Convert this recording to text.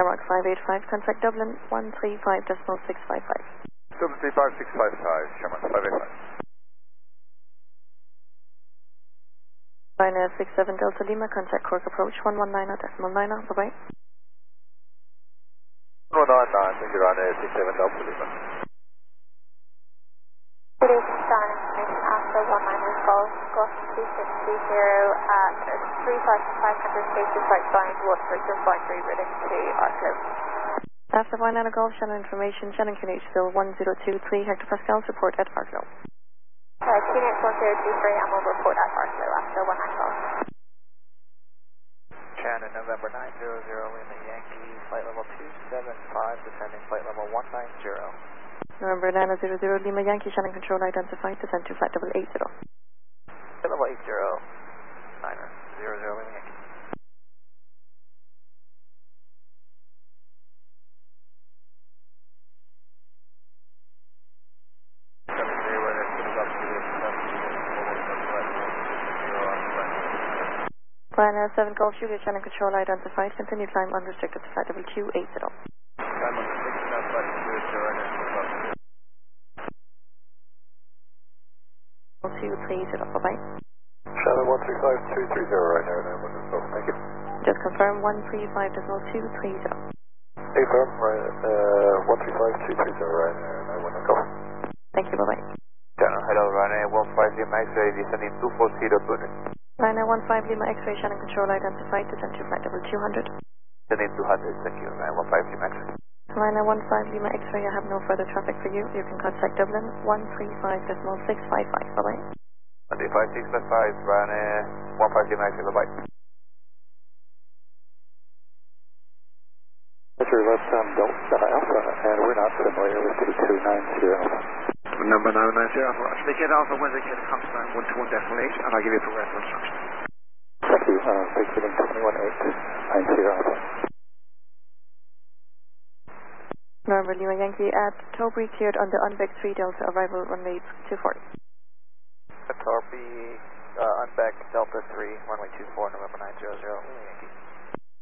Rock 585, contact Dublin 135.655. Dublin 35655, Shamrock 585. Ryanair 67 Delta Lima, contact Cork approach 119.90, bye-bye. 119, thank you, Ryanair 67 Delta Lima. Good evening, Star information after 19 Golf, Golf 2630 at 3,500 spaces right Watford, your flight rerouting to Arklow. After 19 Golf, Shannon information, Shannon Canute still 1023 hectopascals, report at Arklow. Unit 4023 and will report at Arklow after 19 Golf. Shannon, November 900, Lima Yankee, flight level 275, descending flight level 190. November 900 Lima Yankee, Shannon control identified, descend to flight level 80. Flight level 80, 900 Lima Yankee. Ryanair 7 Golf Juliet, Shannon control identified, continue climb unrestricted to flight level 280. Climb unrestricted now, flight 230, bye-bye. Shannon 135230 right now, thank you. Just confirm 135.230. Affirm, right, 135230 right now, Thank you, bye-bye. Shannon, hello, Ryanair 15 Lima X-ray, descending 240 Pune. Ryanair 15 Lima X-ray, Shannon control identified, descend to flight level 200. Descending 200, thank you, Ryanair 15 Lima X-ray. Ryanair 15 Lima X-ray, I have no further traffic for you. You can contact Dublin 135.655, bye-bye. 135.655, Ryanair 15 Lima X-ray, bye-bye. Roger, let's Delta Alpha, and we're not familiar with 2290. Number 990 Alpha, Roger. They get Alpha when they get a constant 121.8, and I'll give you progressive instructions. Thank you, Beijing 21890 Alpha. November Lima Yankee at Tobury, cleared on the Unbeck 3 Delta, arrival runway 240. Tobury, Unbeck Delta 3, runway 24, November 900, Lima Yankee.